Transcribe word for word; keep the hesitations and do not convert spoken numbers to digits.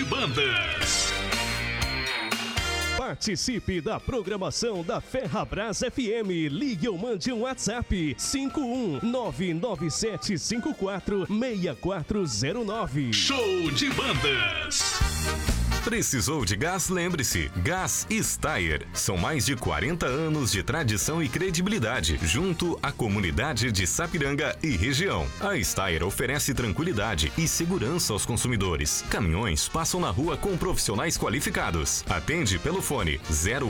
bandas. Participe da programação da Ferrabras F M. Ligue ou mande um WhatsApp cinco um nove nove sete cinco quatro seis quatro zero nove. Show de bandas. Precisou de gás? Lembre-se, Gás Steyr. São mais de quarenta anos de tradição e credibilidade, junto à comunidade de Sapiranga e região. A Steyr oferece tranquilidade e segurança aos consumidores. Caminhões passam na rua com profissionais qualificados. Atende pelo fone zero